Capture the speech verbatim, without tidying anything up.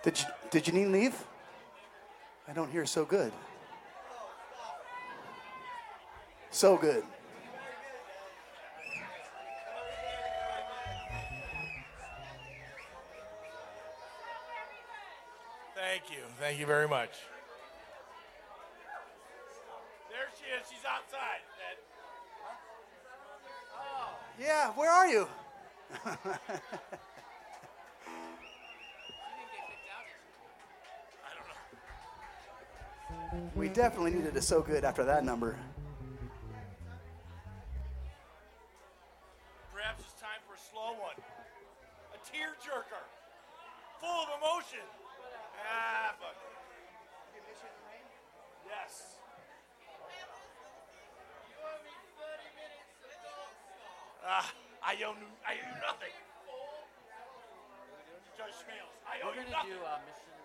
Did you, did Janine leave? I don't hear so good. So good. Thank you. Thank you very much. There she is. She's outside. That... Oh. Yeah, where are you? We definitely needed it so good after that number. Perhaps it's time for a slow one. A tear-jerker. Full of emotion. Ah, fuck it. Yes. Ah, I owe you, I owe you nothing. Judge Schmales, I owe We're you gonna nothing. do uh, Mission